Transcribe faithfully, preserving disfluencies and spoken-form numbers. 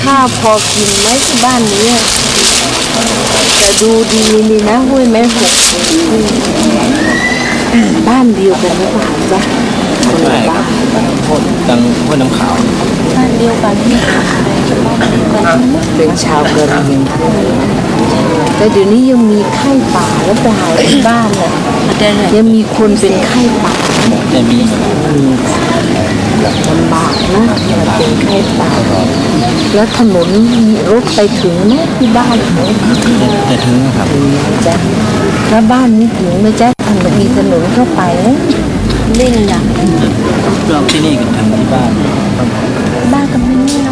ข้าวพอกินไหมที่บ้านนี้แต่ดูดีนี่นะห้วยแม่หกบ้านเดียวกันหรือเปล่าจ๊ะคนละบ้านดังห้วยน้ำขาวบ้านเดียวกันที่เป็นชาวกะเหรี่ยงแต่เดี๋ยวนี้ยังมีไข้ป่าแล้วเปล่าที่บ้านน่ะยังมีคนเป็นไข้ป่าจะมีลำบากนะเป็นไข้ป่าแล้วถนนมีรถไปถึงไหมที่บ้านจะถึงครับจ้ะแล้วบ้านนี้ถึงไหมจ๊ะถนนมีถนนเข้าไปไหมเล่นอย่างเราที่นี่กันทางที่บ้านบ้านก็